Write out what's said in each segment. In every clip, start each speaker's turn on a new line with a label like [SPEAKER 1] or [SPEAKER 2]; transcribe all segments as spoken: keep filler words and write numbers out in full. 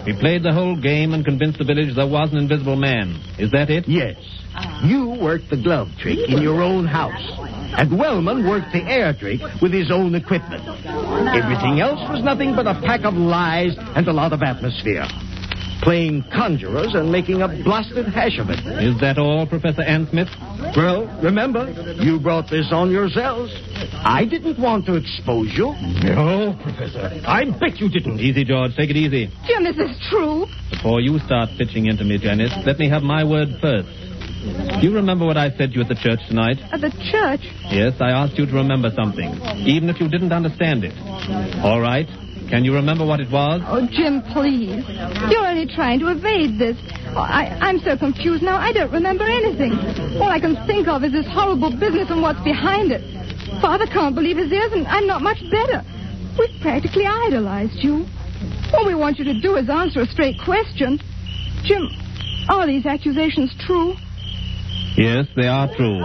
[SPEAKER 1] We played the whole game and convinced the village there was an invisible man. Is that it?
[SPEAKER 2] Yes. You worked the glove trick in your own house. And Wellman worked the air trick with his own equipment. Everything else was nothing but a pack of lies and a lot of atmosphere. Playing conjurers and making a blasted hash of it.
[SPEAKER 1] Is that all, Professor Ann Smith?
[SPEAKER 2] Well, remember, you brought this on yourselves. I didn't want to expose you.
[SPEAKER 3] No, Professor. I bet you didn't.
[SPEAKER 1] Easy, George. Take it easy.
[SPEAKER 4] Jim, this is true.
[SPEAKER 1] Before you start pitching into me, Janice, let me have my word first. Do you remember what I said to you at the church tonight?
[SPEAKER 4] At the church?
[SPEAKER 1] Yes, I asked you to remember something, even if you didn't understand it. All right. Can you remember what it was?
[SPEAKER 4] Oh, Jim, please. You're only trying to evade this. Oh, I, I'm so confused now, I don't remember anything. All I can think of is this horrible business and what's behind it. Father can't believe his ears, and I'm not much better. We've practically idolized you. All we want you to do is answer a straight question. Jim, are these accusations true?
[SPEAKER 1] Yes, they are true.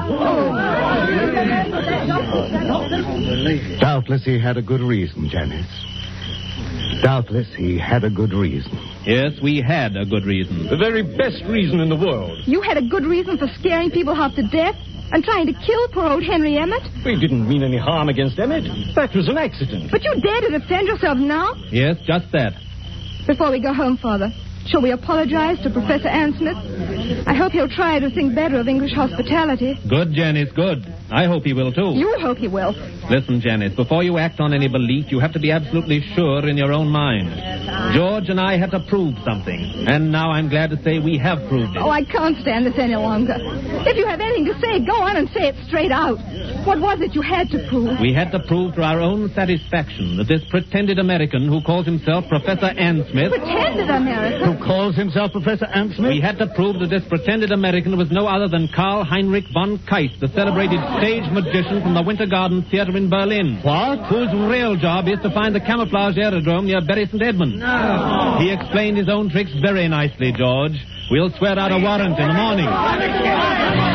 [SPEAKER 5] Doubtless he had a good reason, Janice. Doubtless he had a good reason.
[SPEAKER 1] Yes, we had a good reason.
[SPEAKER 3] The very best reason in the world.
[SPEAKER 4] You had a good reason for scaring people half to death and trying to kill poor old Henry Emmett?
[SPEAKER 3] We didn't mean any harm against Emmett. That was an accident.
[SPEAKER 4] But you dare to defend yourself now?
[SPEAKER 1] Yes, just that.
[SPEAKER 4] Before we go home, Father, shall we apologize to Professor Ann Smith? I hope he'll try to think better of English hospitality.
[SPEAKER 1] Good, Janice, good. I hope he will, too.
[SPEAKER 4] You hope he will.
[SPEAKER 1] Listen, Janice, before you act on any belief, you have to be absolutely sure in your own mind. George and I had to prove something, and now I'm glad to say we have proved it.
[SPEAKER 4] Oh, I can't stand this any longer. If you have anything to say, go on and say it straight out. What was it you had to prove?
[SPEAKER 1] We had to prove to our own satisfaction that this pretended American who calls himself Professor Ann Smith...
[SPEAKER 4] Pretended American?
[SPEAKER 5] Who calls himself Professor Ann Smith?
[SPEAKER 1] We had to prove that this pretended American was no other than Karl Heinrich von Keist, the celebrated stage magician from the Winter Garden Theater in Berlin.
[SPEAKER 5] What?
[SPEAKER 1] Whose real job is to find the camouflage aerodrome near Bury Saint Edmunds. No. He explained his own tricks very nicely, George. We'll swear out a warrant in the morning.